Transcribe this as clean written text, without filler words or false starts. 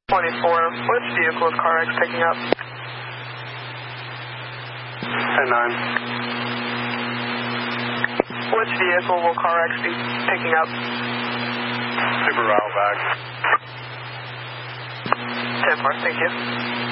24, which vehicle is CarX picking up? 10-9. Which vehicle will CarX be picking up? Super Rattlebag. 10-4, thank you.